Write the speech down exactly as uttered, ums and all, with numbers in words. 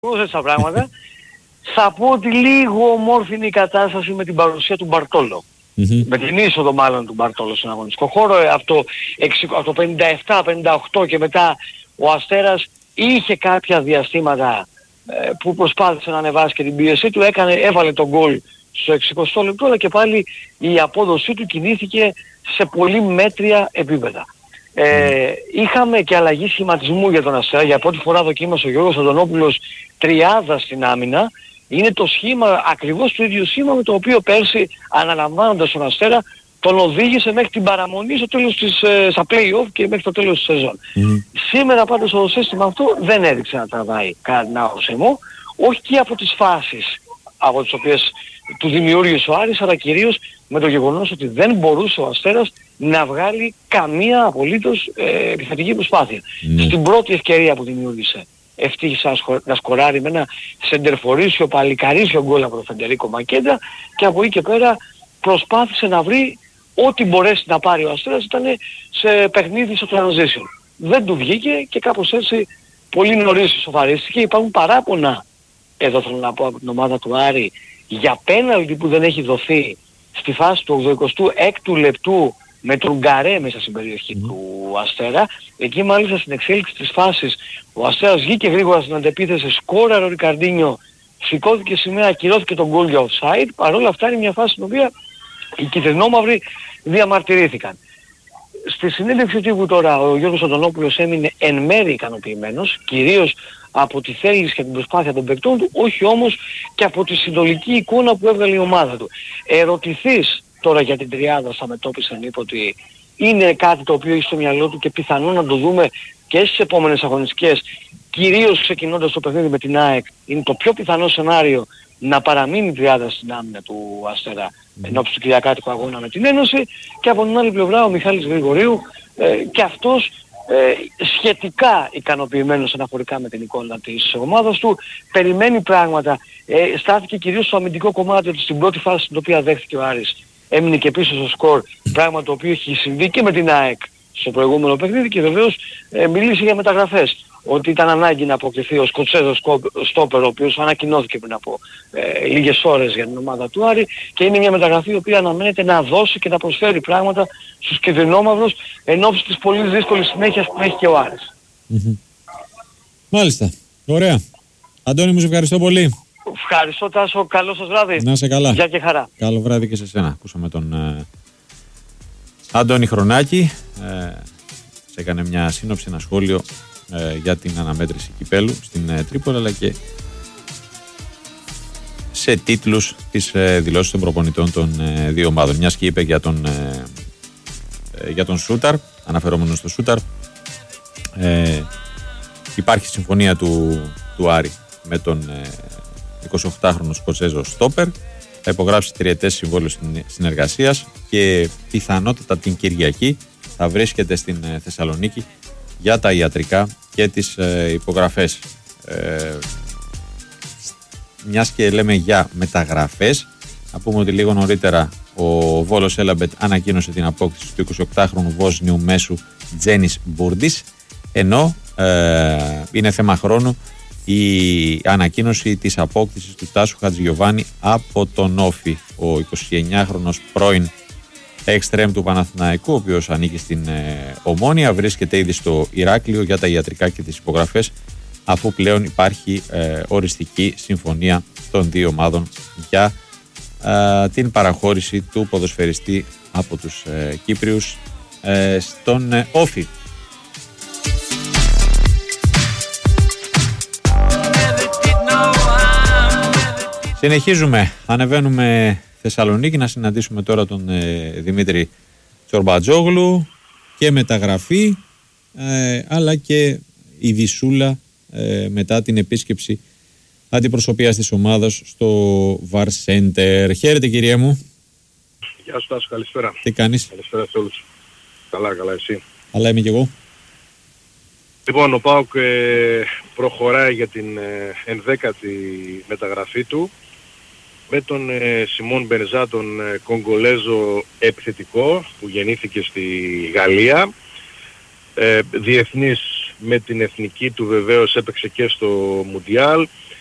τα πράγματα, θα πω ότι λίγο ομόρφη είναι η κατάσταση με την παρουσία του Μπαρτόλο. Mm-hmm. Με την είσοδο μάλλον του Μπαρτόλο στον αγωνιστικό χώρο. Από το πενήντα επτά πενήντα οκτώ και μετά ο Αστέρας είχε κάποια διαστήματα ε, που προσπάθησε να ανεβάσει και την πίεσή του, έκανε, έβαλε τον γκολ στο εξηκοστό λεπτό, αλλά και πάλι η απόδοσή του κινήθηκε σε πολύ μέτρια επίπεδα. Ε, είχαμε και αλλαγή σχηματισμού για τον Αστέρα. Για πρώτη φορά δοκίμασε ο Γιώργος Αντωνόπουλος τριάδα στην άμυνα. Είναι το σχήμα, ακριβώς το ίδιο σχήμα με το οποίο πέρσι, αναλαμβάνοντας τον Αστέρα, τον οδήγησε μέχρι την παραμονή στο τέλος της, ε, στα play-off και μέχρι το τέλος της σεζόν. Mm. Σήμερα πάντως το σύστημα αυτό δεν έδειξε να τραβάει κανένα όρσημο, όχι και από τις φάσεις από τις οποίες του δημιούργησε ο Άρης, αλλά κυρίως με το γεγονός ότι δεν μπορούσε ο Αστέρας να βγάλει καμία απολύτως ε, επιθετική προσπάθεια. Mm. Στην πρώτη ευκαιρία που δημιούργησε, ευτύχησε να σκοράρει με ένα σεντερφορίσιο, παλικαρίσιο γκολ από τον Φεντερίκο Μακέντα, και από εκεί και πέρα προσπάθησε να βρει ό,τι μπορέσει να πάρει ο Αστέρας, ήταν σε παιχνίδι στο transition. Δεν του βγήκε και κάπως έτσι πολύ νωρίς σοφαρίστηκε. Υπάρχουν παράπονα, εδώ θέλω να πω, από την ομάδα του Άρη για πέναλτι που δεν έχει δοθεί στη φάση του ογδοηκοστού έκτου λεπτού με τον Γκαρέ μέσα στην περιοχή mm. του Αστέρα. Εκεί μάλιστα στην εξέλιξη της φάσης ο Αστέρας βγήκε γρήγορα στην αντεπίθεση, σκόραρε ο Ρικαρντίνιο, σηκώθηκε σημαία, ακυρώθηκε τον γκολ για offside. Παρ' όλα αυτά είναι μια φάση στην οποία οι κυτρινόμαυροι διαμαρτυρήθηκαν. Στη συνέντευξη τύπου τώρα ο Γιώργος Αντωνόπουλος έμεινε εν μέρει ικανοποιημένος, κυρίως από τη θέληση και την προσπάθεια των παικτών του, όχι όμως και από τη συνολική εικόνα που έβγαλε η ομάδα του. Ερωτηθείς τώρα για την τριάδα στα μετώπισαν, είπε ότι είναι κάτι το οποίο έχει στο μυαλό του και πιθανόν να το δούμε και στις επόμενες αγωνιστικές, κυρίως ξεκινώντας το παιχνίδι με την ΑΕΚ. Είναι το πιο πιθανό σενάριο να παραμείνει η τριάδα στην άμυνα του Αστέρα mm. ενώπιση του κυριακάτικου αγώνα με την Ένωση. Και από την άλλη πλευρά ο Μιχάλης Γρηγορίου ε, και αυτός ε, σχετικά ικανοποιημένος αναφορικά με την εικόνα της ομάδας του, περιμένει πράγματα, ε, στάθηκε κυρίως στο αμυντικό κομμάτι, ότι στην πρώτη φάση στην οποία δέχθηκε ο Άρης έμεινε και πίσω στο σκορ, πράγμα το οποίο έχει συμβεί και με την ΑΕΚ στο προηγούμενο παιχνίδι, και βεβαίως ε, μιλήσει για μεταγραφές. Ότι ήταν ανάγκη να αποκτηθεί ο Σκοτσέζος στόπερ, ο οποίος ανακοινώθηκε πριν από ε, λίγες ώρες για την ομάδα του Άρη, και είναι μια μεταγραφή η οποία αναμένεται να δώσει και να προσφέρει πράγματα στους κυτρινόμαυρους εν ώψη της πολύ δύσκολης συνέχειας που έχει και ο Άρης. Mm-hmm. Μάλιστα. Ωραία. Αντώνη, μου σε ευχαριστώ πολύ. Ευχαριστώ, Τάσο. Καλό σας βράδυ. Να είσαι καλά. Γεια και χαρά. Καλό βράδυ και σε σένα. Ακούσαμε τον ε, Αντώνη Χρονάκη. Ε, σε έκανε μια σύνοψη, ένα σχόλιο ε, για την αναμέτρηση κυπέλου στην ε, Τρίπολη, αλλά και σε τίτλους της ε, δηλώσης των προπονητών των ε, δύο ομάδων. Μιας και είπε για τον, ε, ε, για τον Σούταρ, αναφερόμενο στο Σούταρ, ε, υπάρχει συμφωνία του, του Άρη με τον ε, εικοσιοκτάχρονο Σκοτσέζο στόπερ. Θα υπογράψει τριετές συμβόλαιο συνεργασίας και πιθανότατα την Κυριακή θα βρίσκεται στην ε, Θεσσαλονίκη για τα ιατρικά και τις ε, υπογραφές. Ε, μιας και λέμε για μεταγραφές, να πούμε ότι λίγο νωρίτερα ο Βόλος Έλαμπετ ανακοίνωσε την απόκτηση του εικοσιοκτάχρονου Βόσνιου μέσου Τζένις Μπούρντις, ενώ ε, είναι θέμα χρόνου η ανακοίνωση της απόκτησης του Τάσου Χατζηγιοβάνη από τον Όφη. Ο εικοσιεννιάχρονος πρώην εξτρέμ του Παναθηναϊκού, ο οποίος ανήκει στην ε, Ομόνια, βρίσκεται ήδη στο Ηράκλειο για τα ιατρικά και τις υπογραφές, αφού πλέον υπάρχει ε, οριστική συμφωνία των δύο ομάδων για ε, την παραχώρηση του ποδοσφαιριστή από τους ε, Κύπριους ε, στον ε, Όφη. Συνεχίζουμε, ανεβαίνουμε Θεσσαλονίκη να συναντήσουμε τώρα τον ε, Δημήτρη Τσορμπατζόγλου, και μεταγραφή ε, αλλά και η Δυσούλα ε, μετά την επίσκεψη αντιπροσωπείας της ομάδας στο Βαρ Σέντερ. Χαίρετε, κύριε μου. Γεια σου, Τάσο, καλησπέρα. Τι κάνεις? Καλησπέρα σε όλους. Καλά, καλά, εσύ? Αλλά είμαι κι εγώ. Λοιπόν, ο ΠΑΟΚ ε, προχωράει για την ε, ενδέκατη μεταγραφή του με τον ε, Σιμών Μπενζά, τον ε, Κογκολέζο επιθετικό που γεννήθηκε στη Γαλλία, ε, διεθνής με την εθνική του βεβαίως έπαιξε και στο Μουντιάλ.